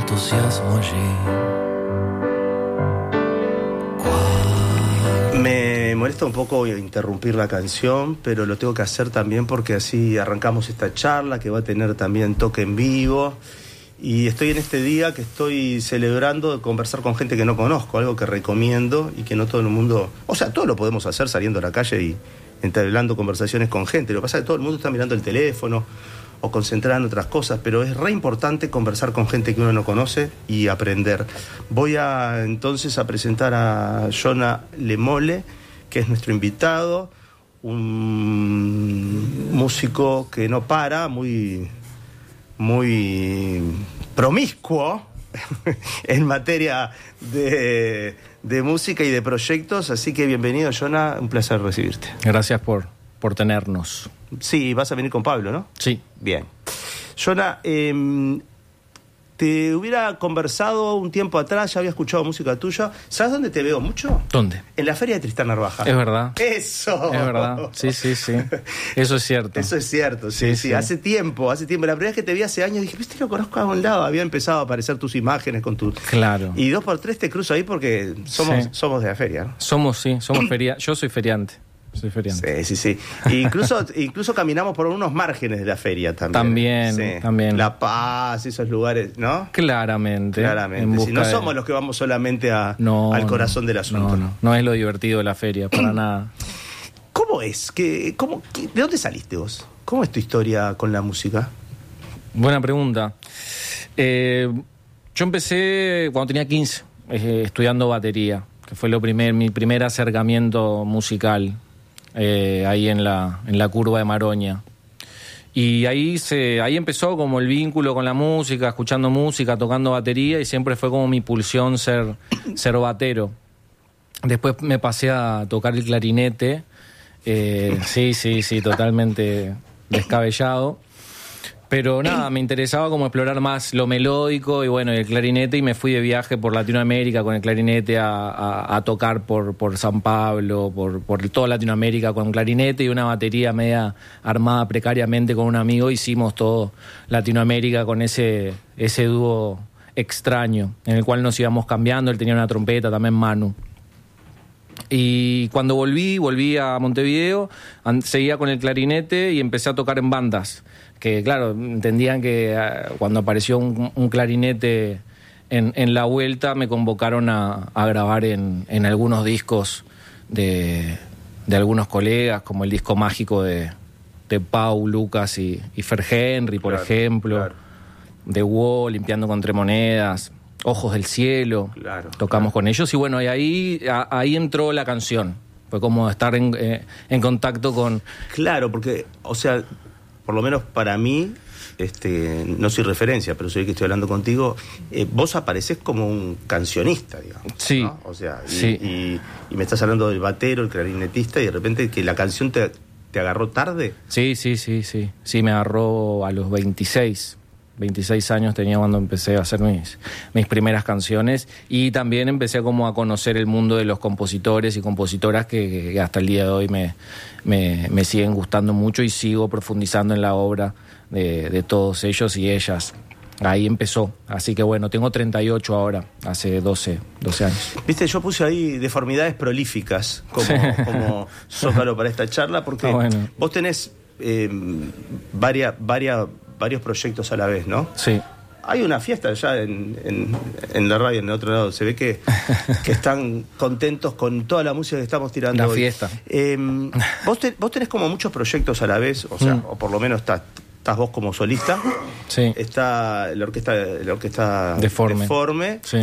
entusiasmo allí. Me molesta un poco interrumpir la canción, pero lo tengo que hacer también porque así arrancamos esta charla que va a tener también toque en vivo. Y estoy en este día que estoy celebrando de conversar con gente que no conozco, algo que recomiendo y que no todo el mundo... O sea, todo lo podemos hacer saliendo a la calle y entablando conversaciones con gente. Lo que pasa es que todo el mundo está mirando el teléfono o concentrado en otras cosas, pero es re importante conversar con gente que uno no conoce y aprender. Voy entonces a presentar a Jonah Lemole, que es nuestro invitado, un músico que no para, muy promiscuo en materia de música y de proyectos, así que bienvenido, Jonah, un placer recibirte. Gracias por tenernos. Sí, vas a venir con Pablo, ¿no? Sí. Bien. Jonah, te hubiera conversado un tiempo atrás, ya había escuchado música tuya. ¿Sabes dónde te veo mucho? ¿Dónde? En la Feria de Tristán Narvaja. Es verdad. ¡Eso! Es verdad, sí. Eso es cierto. Eso es cierto, sí. Hace tiempo. La primera vez que te vi hace años dije, viste, lo conozco a algún lado. Había empezado a aparecer tus imágenes con tu... Claro. Y 2x3 te cruzo ahí porque somos de la feria, ¿no? Somos feriantes. Yo soy feriante. Soy feriante. Sí. Incluso caminamos por unos márgenes de la feria también. También. La Paz, esos lugares, ¿no? Claramente. Si no somos los que vamos solamente al corazón del asunto. No es lo divertido de la feria, para nada. ¿Cómo es? ¿De dónde saliste vos? ¿Cómo es tu historia con la música? Buena pregunta. Yo empecé cuando tenía 15, estudiando batería, que fue mi primer acercamiento musical. Ahí en la curva de Maroña, y ahí empezó como el vínculo con la música, escuchando música, tocando batería, y siempre fue como mi pulsión ser batero. Después me pasé a tocar el clarinete, sí, totalmente descabellado. Pero nada, me interesaba como explorar más lo melódico y bueno, el clarinete, y me fui de viaje por Latinoamérica con el clarinete a tocar por San Pablo, por toda Latinoamérica con clarinete y una batería media armada precariamente con un amigo. Hicimos todo Latinoamérica con ese dúo extraño en el cual nos íbamos cambiando. Él tenía una trompeta, también Manu. Y cuando volví a Montevideo, seguía con el clarinete y empecé a tocar en bandas. Que claro, entendían que cuando apareció un clarinete en la vuelta, me convocaron a grabar en algunos discos de algunos colegas, como el disco mágico de Pau, Lucas y Fer Henry, por ejemplo. Claro. De WoW, Limpiando con Tremonedas, Ojos del Cielo. Tocamos con ellos y bueno, y ahí entró la canción. Fue como estar en contacto con... Claro, porque, o sea... Por lo menos para mí, no soy referencia, pero soy que estoy hablando contigo, vos aparecés como un cancionista, digamos. Sí. ¿no? O sea, y me estás hablando del batero, el clarinetista, y de repente que la canción te agarró tarde. Sí. Sí, me agarró a los 26 años tenía cuando empecé a hacer mis primeras canciones, y también empecé como a conocer el mundo de los compositores y compositoras que hasta el día de hoy me siguen gustando mucho, y sigo profundizando en la obra de todos ellos y ellas. Ahí empezó. Así que bueno, tengo 38 ahora, hace 12 años. Viste, yo puse ahí deformidades prolíficas como zócalo para esta charla, porque vos tenés varios proyectos a la vez, ¿no? Sí. Hay una fiesta ya en la radio, en el otro lado. Se ve que están contentos con toda la música que estamos tirando hoy. La fiesta. Vos tenés como muchos proyectos a la vez, o sea, o por lo menos estás vos como solista. Sí. Está la orquesta Deforme. Sí.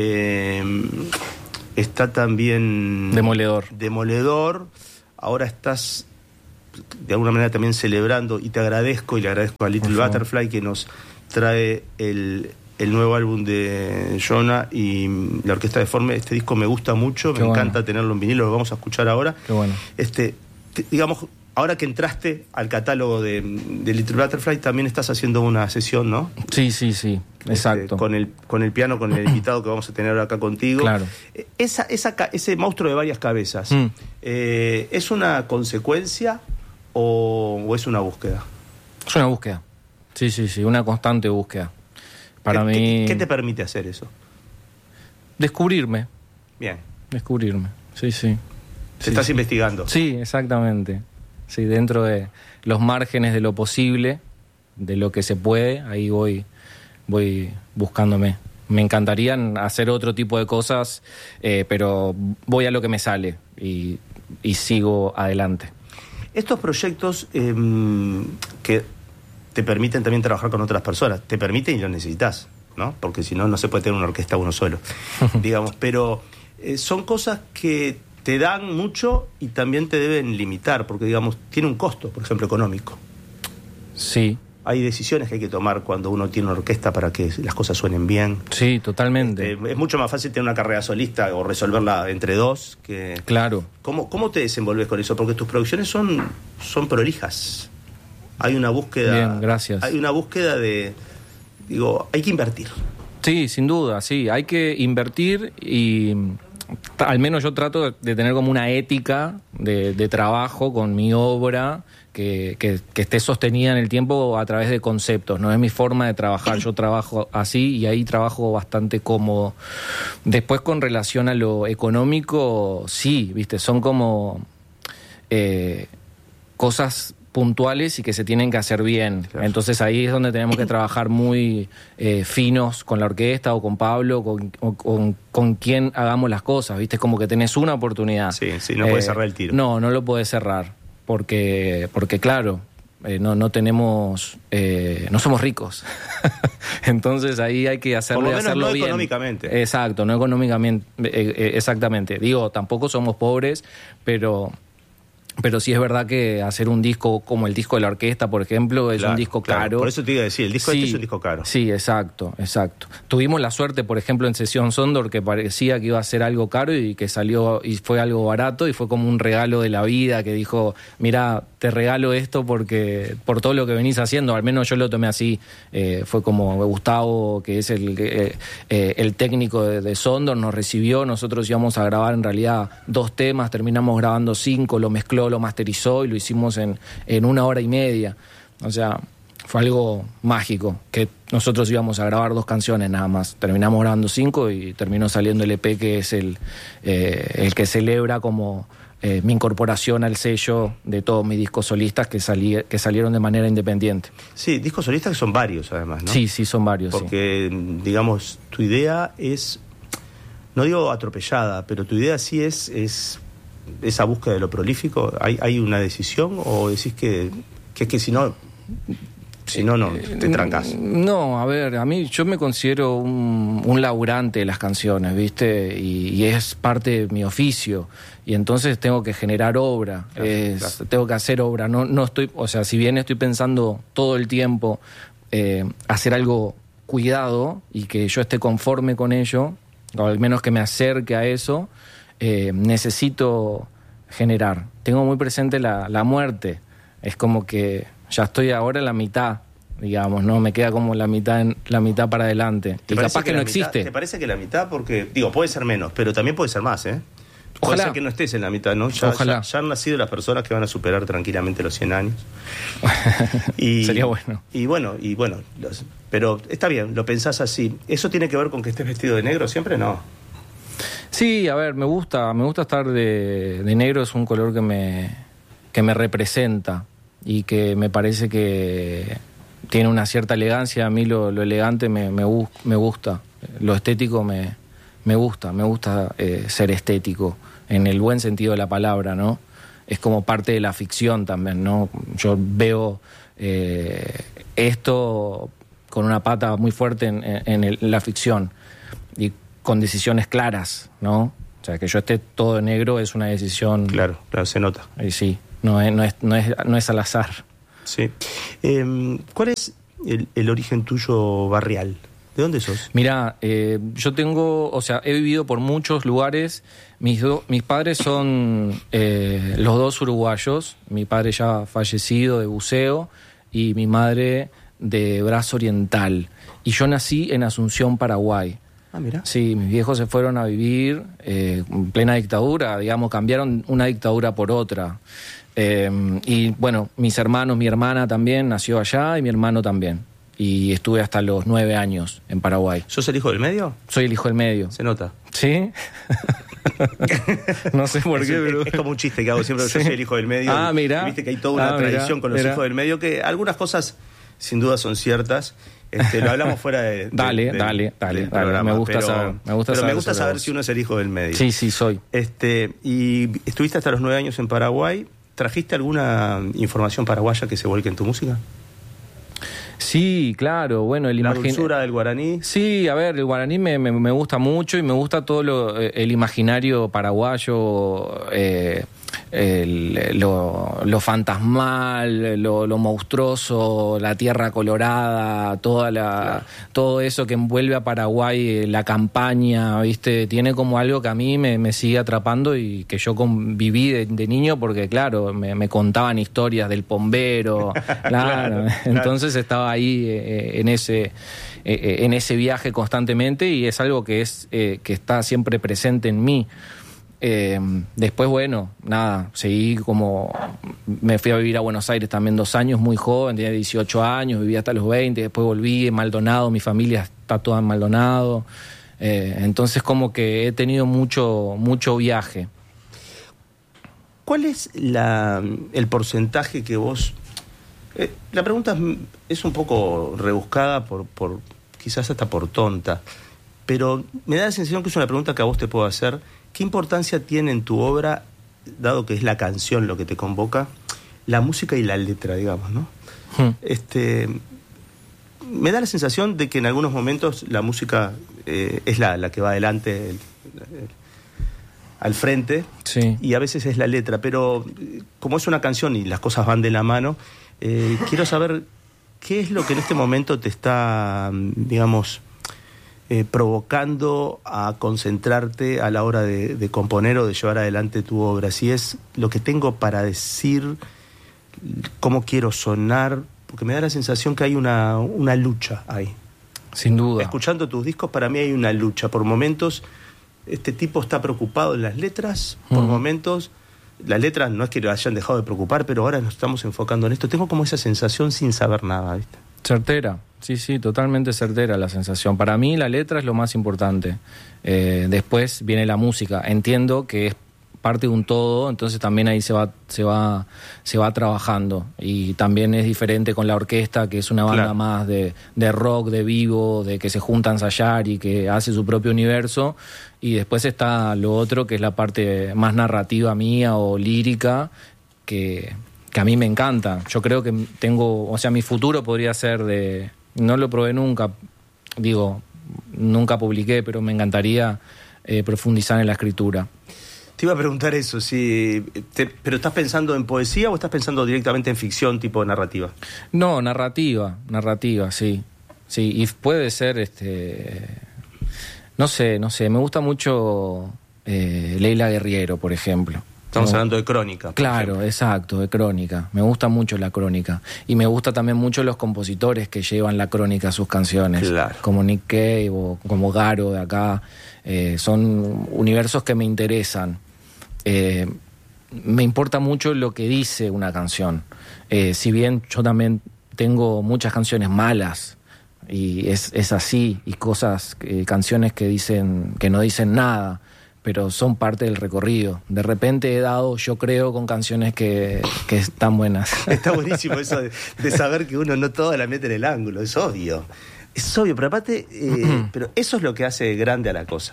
Está también... Demoledor. Ahora estás... de alguna manera también celebrando, y te agradezco, y le agradezco a Little Butterfly que nos trae el nuevo álbum de Jonah y la Orquesta Deforme. Este disco me gusta mucho, me encanta tenerlo en vinilo, lo vamos a escuchar ahora. Qué bueno. Digamos, ahora que entraste al catálogo de Little Butterfly, también estás haciendo una sesión, ¿no? Sí, exacto. Con el piano, con el invitado que vamos a tener acá contigo. Claro. Ese monstruo de varias cabezas, ¿es una consecuencia o es una búsqueda? Es una búsqueda. Sí, una constante búsqueda. Para mí... ¿Qué te permite hacer eso? Descubrirme. Bien. Descubrirme, sí. Estás investigando. Sí, exactamente. Sí, dentro de los márgenes de lo posible, de lo que se puede, ahí voy buscándome. Me encantaría hacer otro tipo de cosas, pero voy a lo que me sale y sigo adelante. Estos proyectos que te permiten también trabajar con otras personas, te permiten y lo necesitas, ¿no? Porque si no, no se puede tener una orquesta uno solo, digamos. Pero son cosas que te dan mucho y también te deben limitar, porque, digamos, tiene un costo, por ejemplo, económico. Sí. Hay decisiones que hay que tomar cuando uno tiene una orquesta para que las cosas suenen bien. Sí, totalmente. Es mucho más fácil tener una carrera solista o resolverla entre dos que... Claro. ¿Cómo te desenvolves con eso? Porque tus producciones son prolijas. Hay una búsqueda... Bien, gracias. Hay una búsqueda de... hay que invertir. Sí, sin duda, sí. Hay que invertir y... Al menos yo trato de tener como una ética de trabajo con mi obra que esté sostenida en el tiempo a través de conceptos. No es mi forma de trabajar, yo trabajo así y ahí trabajo bastante cómodo. Después, con relación a lo económico, sí, viste, son como cosas puntuales y que se tienen que hacer bien. Claro. Entonces ahí es donde tenemos que trabajar muy finos con la orquesta o con Pablo, con quien hagamos las cosas, ¿viste? Es como que tenés una oportunidad. Sí, no puedes cerrar el tiro. No lo puedes cerrar, porque claro, no tenemos, no somos ricos. Entonces ahí hay que hacerlo, por lo menos hacerlo no bien. Económicamente. Exacto, no económicamente, exactamente. Digo, tampoco somos pobres, pero sí es verdad que hacer un disco como el disco de la orquesta, por ejemplo, es un disco caro. Por eso te iba a decir, el disco este es un disco caro. Sí, exacto. Tuvimos la suerte, por ejemplo, en Sesión Sondor, que parecía que iba a ser algo caro y que salió y fue algo barato y fue como un regalo de la vida que dijo, mira, te regalo esto porque por todo lo que venís haciendo, al menos yo lo tomé así. Fue como Gustavo, que es el técnico de Sondor, nos recibió, nosotros íbamos a grabar en realidad 2 temas, terminamos grabando 5, lo mezcló, lo masterizó y lo hicimos en 1 hora y media. O sea, fue algo mágico, que nosotros íbamos a grabar 2 canciones nada más. Terminamos grabando 5 y terminó saliendo el EP, que es el que celebra como mi incorporación al sello de todos mis discos solistas que salieron de manera independiente. Sí, discos solistas que son varios además, ¿no? Sí, son varios. Porque, digamos, tu idea es, no digo atropellada, pero tu idea sí es esa búsqueda de lo prolífico. ¿Hay una decisión o decís que si no te trancas? No, a ver, yo me considero un laburante de las canciones, ¿viste? Y es parte de mi oficio. Y entonces tengo que generar obra, claro. Tengo que hacer obra. No estoy, o sea, si bien estoy pensando todo el tiempo hacer algo cuidado y que yo esté conforme con ello, o al menos que me acerque a eso, necesito generar. Tengo muy presente la muerte. Es como que ya estoy ahora en la mitad, digamos, ¿no? Me queda como la mitad para adelante. Y capaz que no existe. ¿Te parece que la mitad? Porque, puede ser menos, pero también puede ser más, ¿eh? Puede Ojalá. ser que no estés en la mitad, ¿no? Ojalá. Ya han nacido las personas que van a superar tranquilamente los 100 años. Sería bueno. Y bueno, pero está bien, lo pensás así. ¿Eso tiene que ver con que estés vestido de negro siempre? No. Sí, a ver, me gusta estar de negro. Es un color que me representa y que me parece que tiene una cierta elegancia. A mí lo elegante me gusta, lo estético me gusta ser estético en el buen sentido de la palabra, ¿no? Es como parte de la ficción también, ¿no? Yo veo esto con una pata muy fuerte en la ficción y con decisiones claras, ¿no? O sea, que yo esté todo de negro es una decisión... Claro, se nota. Y sí, no es al azar. Sí. ¿Cuál es el origen tuyo barrial? ¿De dónde sos? Mirá, yo he vivido por muchos lugares. Mis padres son los 2 uruguayos. Mi padre ya fallecido, de Buceo, y mi madre de Brazo Oriental. Y yo nací en Asunción, Paraguay. Ah, mira. Sí, mis viejos se fueron a vivir en plena dictadura, digamos, cambiaron una dictadura por otra. Y bueno, mis hermanos, mi hermana también nació allá y mi hermano también. y estuve hasta los 9 años en Paraguay. ¿Sos el hijo del medio? Soy el hijo del medio. Se nota. ¿Sí? No sé por qué, pero... Es como un chiste que hago siempre, Sí. Yo soy el hijo del medio. Mira. Viste que hay toda una tradición con los hijos del medio, que algunas cosas sin duda son ciertas. Lo hablamos fuera de Dale. programa, Me gusta saber si uno es el hijo del medio. Sí, soy. Y estuviste hasta los 9 años en Paraguay. ¿Trajiste alguna información paraguaya que se vuelque en tu música? Sí, claro, bueno, la dulzura del guaraní. Sí, a ver, el guaraní me gusta mucho y me gusta todo el imaginario paraguayo, lo fantasmal, lo monstruoso, la tierra colorada, todo eso que envuelve a Paraguay, la campaña, ¿viste? Tiene como algo que a mí me sigue atrapando y que yo viví de niño porque, claro, me contaban historias del pombero, claro. Entonces estaba ahí en ese viaje constantemente y es algo que está siempre presente en mí. Después, bueno, nada, me fui a vivir a Buenos Aires también 2 años, muy joven, tenía 18 años, viví hasta los 20, después volví en Maldonado, mi familia está toda en Maldonado, entonces como que he tenido mucho viaje. ¿Cuál es el porcentaje que vos... la pregunta es un poco rebuscada, por quizás hasta por tonta, pero me da la sensación que es una pregunta que a vos te puedo hacer. ¿Qué importancia tiene en tu obra, dado que es la canción lo que te convoca, la música y la letra, digamos, ¿no? Me da la sensación de que en algunos momentos la música es la que va adelante, al frente, sí. Y a veces es la letra, pero como es una canción y las cosas van de la mano, quiero saber qué es lo que en este momento te está, digamos... provocando a concentrarte a la hora de componer o de llevar adelante tu obra. Si es lo que tengo para decir, cómo quiero sonar, porque me da la sensación que hay una lucha ahí. Sin duda. Escuchando tus discos, para mí hay una lucha. Por momentos, este tipo está preocupado en las letras, por momentos, las letras no es que lo hayan dejado de preocupar, pero ahora nos estamos enfocando en esto. Tengo como esa sensación sin saber nada, ¿viste? Certera, sí, totalmente certera la sensación. Para mí la letra es lo más importante. Después viene la música. Entiendo que es parte de un todo, entonces también ahí se va trabajando. Y también es diferente con la orquesta, que es una banda claro. más de rock, de vivo, de que se junta a ensayar y que hace su propio universo. Y después está lo otro, que es la parte más narrativa mía o lírica, que a mí me encanta. Yo creo que mi futuro podría ser no lo probé nunca, nunca publiqué, pero me encantaría profundizar en la escritura. Te iba a preguntar eso, ¿pero estás pensando en poesía o estás pensando directamente en ficción tipo narrativa? No, narrativa, sí. Sí, y puede ser, no sé, me gusta mucho Leila Guerriero, por ejemplo. Estamos hablando de crónica. Claro, exacto, de crónica. Me gusta mucho la crónica. Y me gusta también mucho los compositores que llevan la crónica a sus canciones. Claro. Como Nick Cave o como Garo de acá. Son universos que me interesan. Me importa mucho lo que dice una canción. Si bien yo también tengo muchas canciones malas, y es así, y canciones que no dicen nada, pero son parte del recorrido. De repente he dado, yo creo, con canciones que están buenas. Está buenísimo eso de saber que uno no toda la mete en el ángulo, es obvio. Es obvio, pero aparte, pero eso es lo que hace grande a la cosa.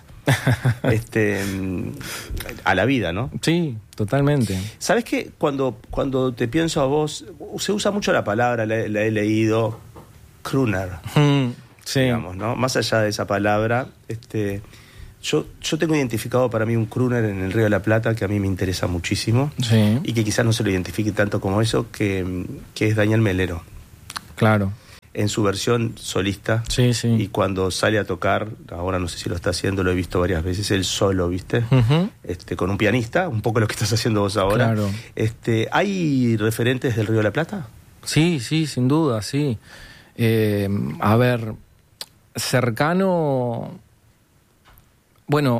A la vida, ¿no? Sí, totalmente. ¿Sabes qué? Cuando te pienso a vos, se usa mucho la palabra, la he leído, crooner. Sí. Digamos, ¿no? Más allá de esa palabra, yo tengo identificado para mí un crooner en el Río de la Plata que a mí me interesa muchísimo. Sí. Y que quizás no se lo identifique tanto como eso, que es Daniel Melero. Claro. En su versión solista. Sí. Y cuando sale a tocar, ahora no sé si lo está haciendo, lo he visto varias veces, él solo, ¿viste? Uh-huh. Con un pianista, un poco lo que estás haciendo vos ahora. Claro. ¿Hay referentes del Río de la Plata? Sí, sin duda, sí. A ver, cercano... Bueno,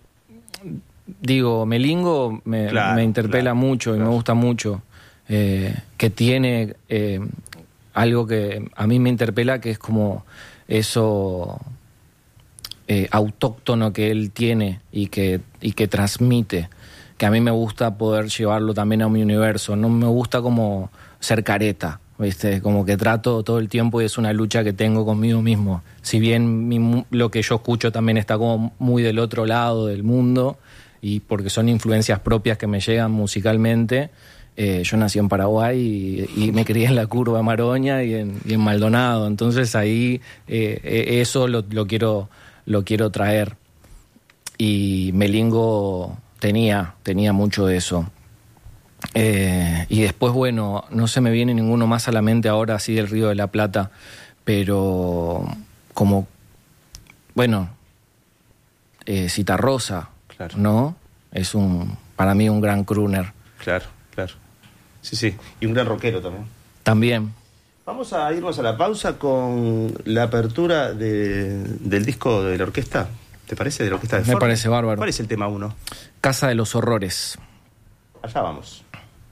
Melingo me interpela mucho y me gusta mucho, que tiene algo que a mí me interpela, que es como eso autóctono que él tiene y que transmite, que a mí me gusta poder llevarlo también a mi universo. No me gusta como ser careta, ¿viste? Como que trato todo el tiempo y es una lucha que tengo conmigo mismo. Si bien lo que yo escucho también está como muy del otro lado del mundo, y porque son influencias propias que me llegan musicalmente. Yo nací en Paraguay y me crié en la curva de Maroña y en Maldonado, entonces ahí eso lo quiero traer. Y Melingo tenía mucho de eso. Y después, bueno, no se me viene ninguno más a la mente ahora así del Río de la Plata, pero como, bueno, Citarrosa, claro, ¿no? Es para mí un gran crooner. Claro. Sí, y un gran rockero También. Vamos a irnos a la pausa con la apertura del disco de la orquesta. ¿Te parece? De la orquesta de Ford. Me parece bárbaro. ¿Cuál es el tema 1? Casa de los Horrores. Allá vamos.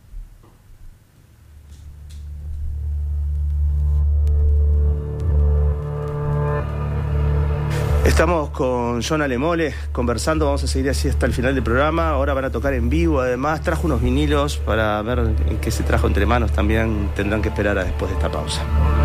Estamos con John Alemole conversando, vamos a seguir así hasta el final del programa. Ahora van a tocar en vivo, además trajo unos vinilos para ver en qué se trajo entre manos, también tendrán que esperar a después de esta pausa.